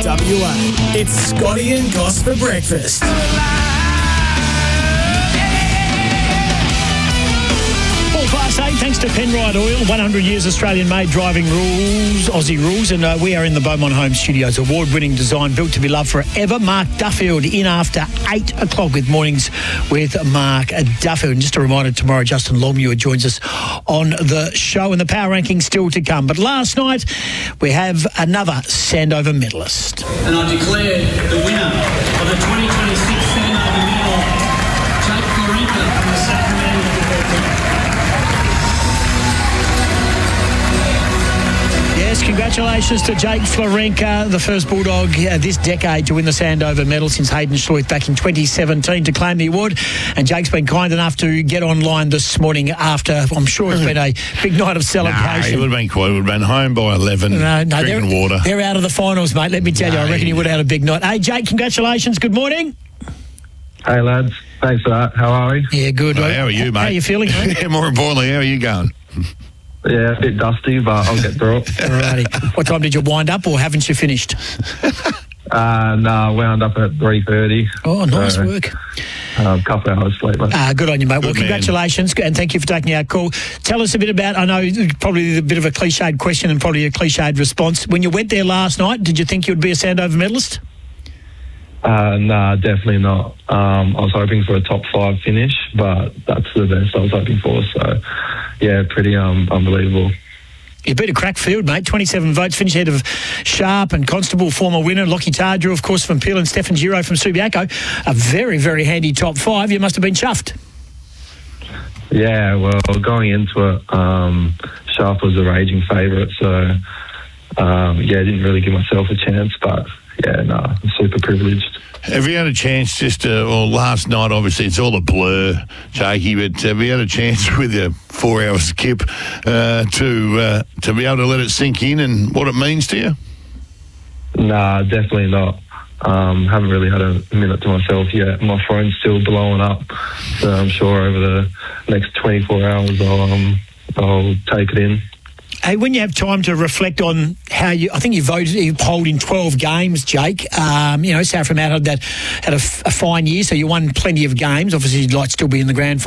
WA. It's Scotty and Goss for breakfast. Class 8, thanks to Penrite Oil, 100 years Australian-made driving rules, Aussie rules, and we are in the Beaumont Home Studios. Award-winning design built to be loved forever. Mark Duffield in after 8 o'clock with Mornings with Mark Duffield. And just a reminder, tomorrow Justin Longmuir joins us on the show, and the power rankings still to come. But last night we have another Sandover medalist. And I declare the winner of the 2026 Sandover medal, Jake Florenka from the Sacramento Football Club. Yes, congratulations to Jake Florenka, the first Bulldog this decade to win the Sandover medal since Hayden Schluith back in 2017 to claim the award. And Jake's been kind enough to get online this morning after, I'm sure it's been a big night of celebration. No, it would have been cool. It would have been home by 11, drinking water. They're out of the finals, mate. Let me tell you, I reckon you would have had a big night. Hey, Jake, congratulations. Good morning. Hey, lads. Thanks for that. How are we? Yeah, good. Oh, how are you, mate? How are you feeling, mate? Yeah, more importantly, how are you going? Yeah, a bit dusty, but I'll get through it. Alrighty. What time did you wind up, or haven't you finished? No, wound up at 3:30. Oh, nice work. A couple of hours sleep, mate. Good on you, mate. Well, Good man. congratulations, and thank you for taking our call. Tell us a bit about, I know probably a bit of a cliched question and probably a cliched response. When you went there last night, did you think you'd be a Sandover medalist? No, definitely not. I was hoping for a top 5 finish, but that's the best I was hoping for. So, yeah, pretty unbelievable. You beat a crack field, mate. 27 votes, finished ahead of Sharp and Constable, former winner, Lockie Tardrew, of course, from Peel, and Stefan Giro from Subiaco. A very, very handy top 5. You must have been chuffed. Yeah, well, going into it, Sharp was a raging favourite, so, didn't really give myself a chance, but, yeah, no, I'm super privileged. Have you had a chance last night, obviously, it's all a blur, Jakey, but have you had a chance with your 4 hour skip to be able to let it sink in and what it means to you? Nah, definitely not. Haven't really had a minute to myself yet. My phone's still blowing up, so I'm sure over the next 24 hours I'll take it in. Hey, when you have time to reflect on how I think you polled in 12 games, Jake. Saffron Mount had a fine year, so you won plenty of games. Obviously, you'd like to still be in the grand final.